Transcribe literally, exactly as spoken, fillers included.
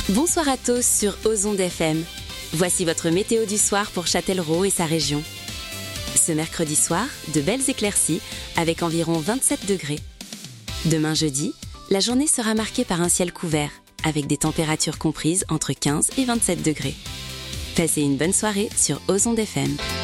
Bonsoir à tous sur Ozon F M. Voici votre météo du soir pour Châtellerault et sa région. Ce mercredi soir, de belles éclaircies avec environ vingt-sept degrés. Demain jeudi, la journée sera marquée par un ciel couvert avec des températures comprises entre quinze et vingt-sept degrés. Passez une bonne soirée sur Ozon F M.